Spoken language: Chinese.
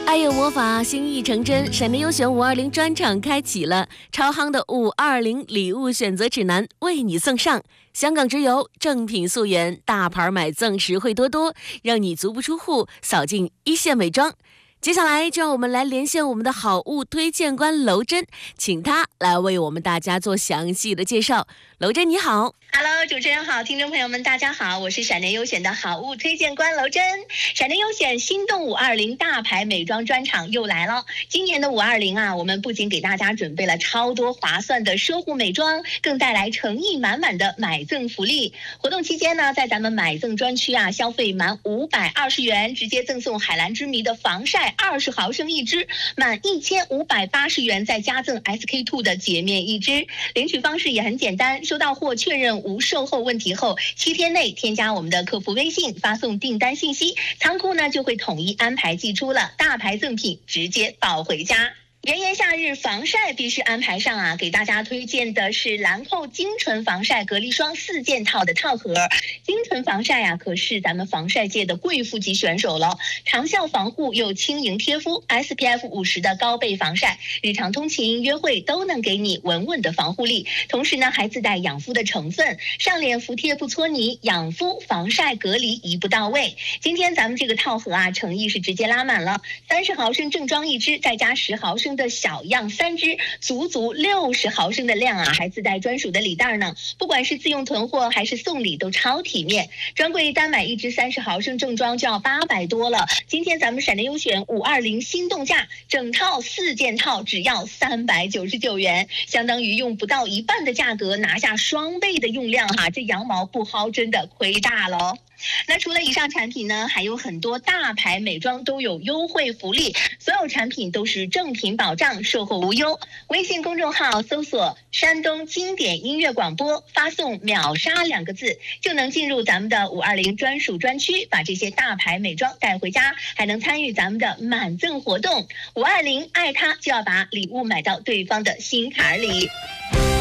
爱有魔法，心意成真。闪电优选520专场开启了，超夯的520礼物选择指南为你送上。香港直邮，正品溯源，大牌买赠实惠多多，让你足不出户扫进一线美妆。接下来就让我们来连线我们的好物推荐官娄真，请他来为我们大家做详细的介绍。娄真你好。 Hello， 主持人好，听众朋友们大家好，我是闪电优选的好物推荐官娄真。闪电优选心动520大牌美妆专场又来了。今年的520啊，我们不仅给大家准备了超多划算的奢护美妆，更带来诚意满满的买赠福利。活动期间呢，在咱们买赠专区啊，消费满520元，直接赠送海蓝之谜的防晒20毫升1支，满1580元再加赠 SK2 的洁面1支。领取方式也很简单，收到货确认无售后问题后，7天内添加我们的客服微信，发送订单信息，仓库呢就会统一安排寄出了，大牌赠品直接抱回家。炎炎夏日，防晒必须安排上啊！给大家推荐的是兰蔻精纯防晒隔离霜4件套的套盒。精纯防晒啊，可是咱们防晒界的贵妇级选手了，长效防护又轻盈贴肤 ，SPF 50的高倍防晒，日常通勤、约会都能给你稳稳的防护力。同时呢，还自带养肤的成分，上脸服帖不搓泥，养肤防晒隔离一步到位。今天咱们这个套盒啊，诚意是直接拉满了，30毫升正装1支，再加10毫升的小样3支，足60毫升的量啊，还自带专属的礼袋呢。不管是自用囤货还是送礼都超体面。专柜单买1支30毫升正装就要800多了。今天咱们闪电优选520心动价，整套4件套只要399元，相当于用不到一半的价格拿下双倍的用量哈，这羊毛不薅真的亏大了。那除了以上产品呢，还有很多大牌美妆都有优惠福利，所有产品都是正品保障，售后无忧。微信公众号搜索山东经典音乐广播，发送秒杀2个字，就能进入咱们的520专属专区，把这些大牌美妆带回家，还能参与咱们的满赠活动。520爱它就要把礼物买到对方的心坎里。